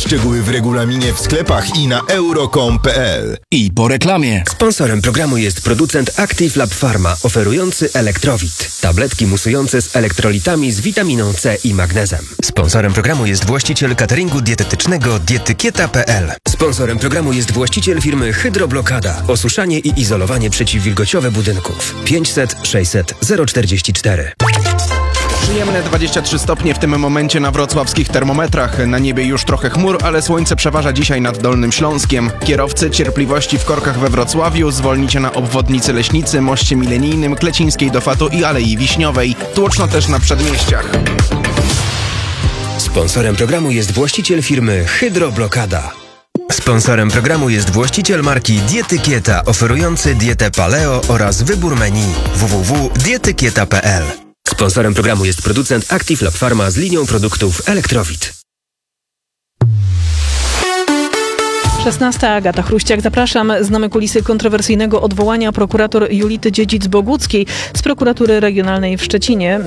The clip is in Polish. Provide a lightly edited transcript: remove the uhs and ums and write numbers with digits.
Szczegóły w regulaminie w sklepach i na euro.com.pl. I po reklamie. Sponsorem programu jest producent Active Lab Pharma, oferujący Elektrowit. Tabletki musujące z elektrolitami z witaminą C i magnezem. Sponsorem programu jest właściciel cateringu dietetycznego Dietykieta.pl. Sponsorem programu jest właściciel firmy Hydroblokada. Osuszanie i izolowanie przeciwwilgociowe budynków. 500 600 044. Przyjemne 23 stopnie w tym momencie na wrocławskich termometrach. Na niebie już trochę chmur, ale słońce przeważa dzisiaj nad Dolnym Śląskiem. Kierowcy cierpliwości w korkach we Wrocławiu, zwolnicie na obwodnicy Leśnicy, moście milenijnym, Klecińskiej do Fatu i Alei Wiśniowej. Tłoczno też na przedmieściach. Sponsorem programu jest właściciel firmy Hydroblokada. Sponsorem programu jest właściciel marki Dietykieta, oferujący dietę paleo oraz wybór menu www.dietykieta.pl. Sponsorem programu jest producent Active Lab Pharma z linią produktów Elektrowit. 16. Agata Chruściak. Zapraszam. Znamy kulisy kontrowersyjnego odwołania prokurator Julity Dziedzic-Boguckiej z prokuratury regionalnej w Szczecinie.